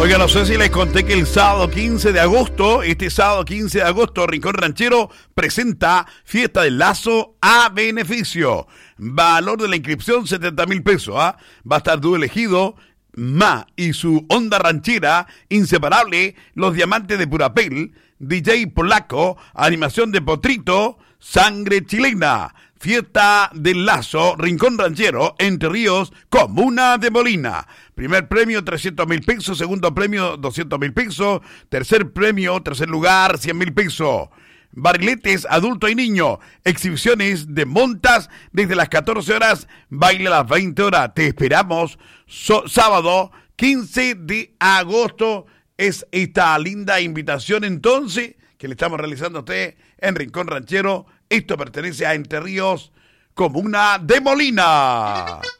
Oiga, no sé si les conté que el sábado 15 de agosto, Rincón Ranchero presenta Fiesta del Lazo a beneficio. Valor de la inscripción, 70,000 pesos. Va a estar tú elegido, Ma y su onda ranchera, inseparable, los diamantes de Purapel, DJ Polaco, animación de Potrito, sangre chilena. Fiesta del Lazo, Rincón Ranchero, Entre Ríos, Comuna de Molina. Primer premio, 300,000 pesos. Segundo premio, 200,000 pesos. Tercer lugar, 100,000 pesos. Barriletes, adulto y niño. Exhibiciones de montas desde las 14 horas. Baile a las 20 horas. Te esperamos. Sábado 15 de agosto. Es esta linda invitación entonces que le estamos realizando a usted en Rincón Ranchero. Esto pertenece a Entre Ríos, Comuna de Molina.